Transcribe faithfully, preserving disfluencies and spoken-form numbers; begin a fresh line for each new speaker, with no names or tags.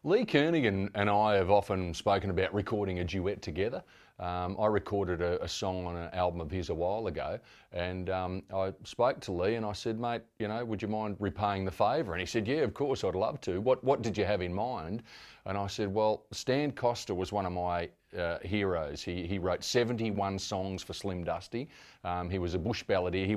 Lee Kernaghan and I have often spoken about recording a duet together. Um, I recorded a, a song on an album of his a while ago, and um, I spoke to Lee and I said, mate, you know, would you mind repaying the favour? And he said, yeah, of course, I'd love to. What, what did you have in mind? And I said, well, Stan Costa was one of my uh, heroes. He, he wrote seventy-one songs for Slim Dusty. Um, he was a bush balladeer. He